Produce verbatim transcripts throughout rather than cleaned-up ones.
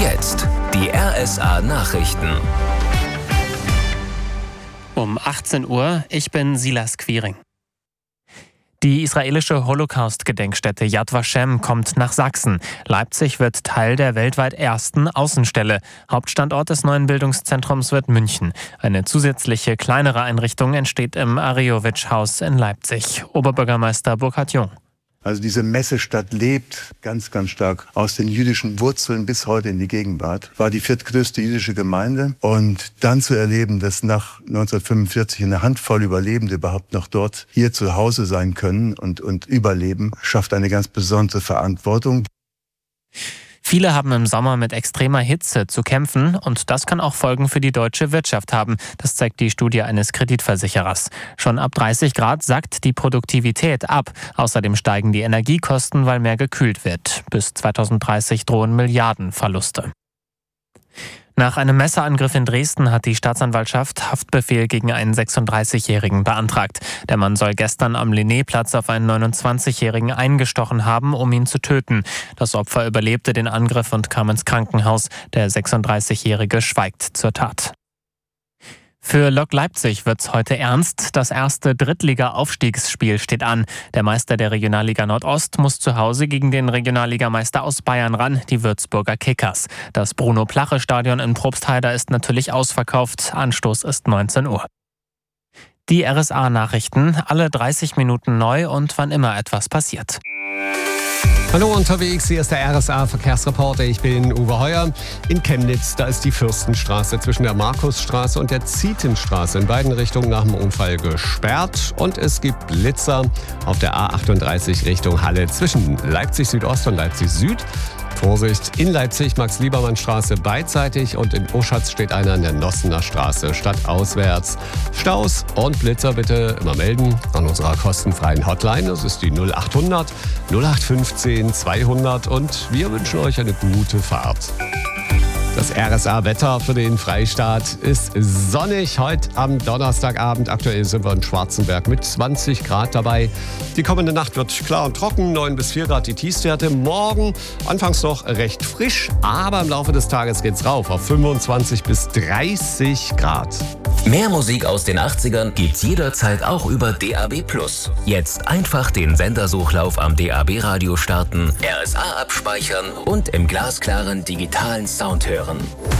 jetzt die R S A-Nachrichten. Um achtzehn Uhr, ich bin Silas Quiring. Die israelische Holocaust-Gedenkstätte Yad Vashem kommt nach Sachsen. Leipzig wird Teil der weltweit ersten Außenstelle. Hauptstandort des neuen Bildungszentrums wird München. Eine zusätzliche kleinere Einrichtung entsteht im Arejowitsch-Haus in Leipzig. Oberbürgermeister Burkhard Jung. Also diese Messestadt lebt ganz, ganz stark aus den jüdischen Wurzeln bis heute in die Gegenwart. War die viertgrößte jüdische Gemeinde. Und dann zu erleben, dass nach neunzehnhundertfünfundvierzig eine Handvoll Überlebende überhaupt noch dort hier zu Hause sein können und, und überleben, schafft eine ganz besondere Verantwortung. Viele haben im Sommer mit extremer Hitze zu kämpfen und das kann auch Folgen für die deutsche Wirtschaft haben. Das zeigt die Studie eines Kreditversicherers. Schon ab dreißig Grad sackt die Produktivität ab. Außerdem steigen die Energiekosten, weil mehr gekühlt wird. Bis zweitausenddreißig drohen Milliardenverluste. Nach einem Messerangriff in Dresden hat die Staatsanwaltschaft Haftbefehl gegen einen sechsunddreißigjährigen beantragt. Der Mann soll gestern am Linné-Platz auf einen neunundzwanzigjährigen eingestochen haben, um ihn zu töten. Das Opfer überlebte den Angriff und kam ins Krankenhaus. Der sechsunddreißigjährige schweigt zur Tat. Für Lok Leipzig wird's heute ernst. Das erste Drittliga-Aufstiegsspiel steht an. Der Meister der Regionalliga Nordost muss zu Hause gegen den Regionalligameister aus Bayern ran, die Würzburger Kickers. Das Bruno-Plache-Stadion in Probstheida ist natürlich ausverkauft. Anstoß ist neunzehn Uhr. Die R S A-Nachrichten, alle dreißig Minuten neu und wann immer etwas passiert. Hallo unterwegs, hier ist der R S A-Verkehrsreporter. Ich bin Uwe Heuer. In Chemnitz, da ist die Fürstenstraße zwischen der Markusstraße und der Zietenstraße in beiden Richtungen nach dem Unfall gesperrt. Und es gibt Blitzer auf der A achtunddreißig Richtung Halle zwischen Leipzig Südost und Leipzig Süd. Vorsicht, in Leipzig Max-Liebermann-Straße beidseitig und in Oschatz steht einer an der Nossener Straße stadtauswärts. Staus und Blitzer bitte immer melden an unserer kostenfreien Hotline. Das ist die null achthundert null acht fünfzehn zweihundert und wir wünschen euch eine gute Fahrt. Das R S A-Wetter für den Freistaat ist sonnig heute am Donnerstagabend. Aktuell sind wir in Schwarzenberg mit zwanzig Grad dabei. Die kommende Nacht wird klar und trocken, neun bis vier Grad die Tiefstwerte. Morgen anfangs noch recht frisch, aber im Laufe des Tages geht's rauf auf fünfundzwanzig bis dreißig Grad. Mehr Musik aus den achtzigern gibt's jederzeit auch über D A B plus. Jetzt einfach den Sendersuchlauf am D A B-Radio starten, R S A abspeichern und im glasklaren digitalen Sound hören.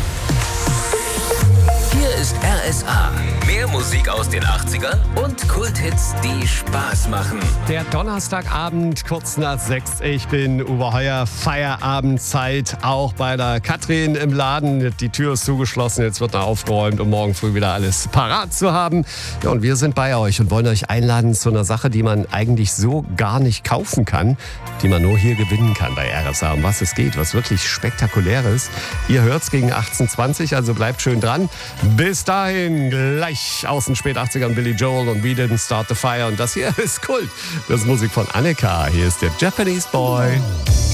Hier ist R S A. Mehr Musik aus den achtzigern und Kulthits, die Spaß machen. Der Donnerstagabend, kurz nach sechs. Ich bin Uwe Heuer. Feierabendzeit auch bei der Katrin im Laden. Die Tür ist zugeschlossen, jetzt wird er aufgeräumt, um morgen früh wieder alles parat zu haben. Ja, und wir sind bei euch und wollen euch einladen zu einer Sache, die man eigentlich so gar nicht kaufen kann, die man nur hier gewinnen kann bei R S A. Um was es geht, was wirklich Spektakuläres. Ihr hört's gegen achtzehn Uhr zwanzig, also bleibt schön dran. Bis dahin gleich aus den Spät-achtzigern Billy Joel und We Didn't Start the Fire. Und das hier ist Kult. Das ist Musik von Annika. Hier ist der Japanese Boy.